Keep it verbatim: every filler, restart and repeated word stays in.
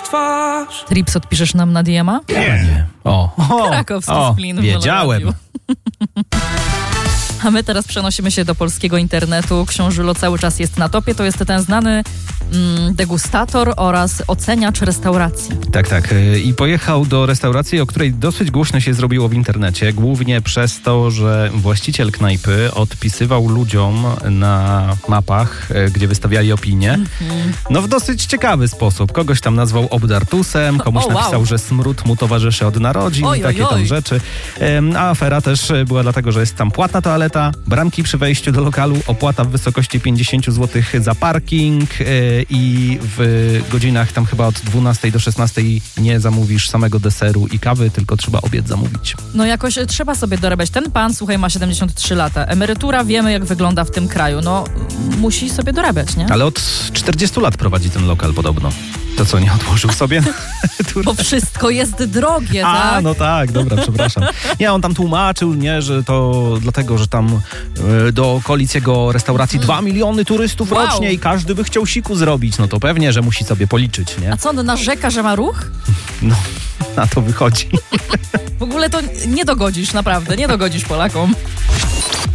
twarz. Trips odpiszesz nam na D M a? Nie. O, o, Krakowski o splin w wiedziałem. Meloradiu. A my teraz przenosimy się do polskiego internetu. Książulo cały czas jest na topie. To jest ten znany mm, degustator oraz oceniacz restauracji. Tak, tak. I pojechał do restauracji, o której dosyć głośno się zrobiło w internecie. Głównie przez to, że właściciel knajpy odpisywał ludziom na mapach, gdzie wystawiali opinie, mm-hmm. no w dosyć ciekawy sposób. Kogoś tam nazwał obdartusem, komuś o, wow. napisał, że smród mu towarzyszy od narodzin oj, i takie oj, oj. tam rzeczy. A afera też była dlatego, że jest tam płatna toaleta, bramki przy wejściu do lokalu, opłata w wysokości pięćdziesiąt złotych za parking yy, i w godzinach tam chyba od dwunastej do szesnastej nie zamówisz samego deseru i kawy, tylko trzeba obiad zamówić. No jakoś trzeba sobie dorabiać. Ten pan, słuchaj, ma siedemdziesiąt trzy lata. Emerytura, wiemy jak wygląda w tym kraju. No musi sobie dorabiać, nie? Ale od czterdziestu lat prowadzi ten lokal podobno. To co, nie odłożył sobie? Bo wszystko jest drogie, A, tak? no tak, dobra, przepraszam. Nie, on tam tłumaczył, nie, że to dlatego, że tam y, do okolic jego restauracji dwa miliony turystów Wow. rocznie i każdy by chciał siku zrobić. No to pewnie, że musi sobie policzyć, nie? A co, on narzeka, że ma ruch? No, na to wychodzi. W ogóle to nie dogodzisz, naprawdę, nie dogodzisz Polakom.